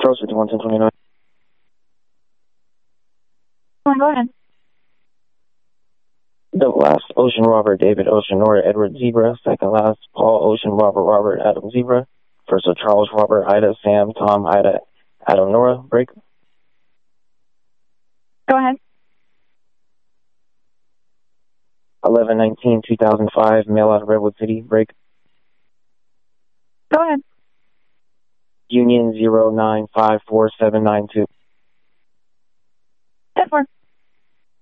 Charles 511029. Go ahead. Double last, Ocean Robert, David Ocean, Nora Edward Zebra. Second last, Paul Ocean, Robert, Robert, Adam Zebra. First of Charles, Robert, Ida, Sam, Tom, Ida, Adam, Nora. Break. Go ahead. 11/19/2005, mail out of Redwood City. Break. Go ahead. Union 0954792. 10-4.